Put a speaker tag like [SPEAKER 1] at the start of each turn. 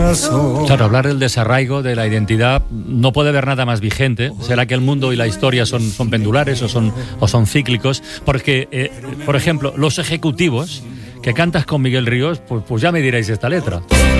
[SPEAKER 1] corazón.
[SPEAKER 2] Claro, hablar del desarraigo, de la identidad, no puede haber nada más vigente. ¿Será que el mundo y la historia son pendulares o son cíclicos? Porque, por ejemplo, los ejecutivos, que cantas con Miguel Ríos, pues ya me diréis esta letra.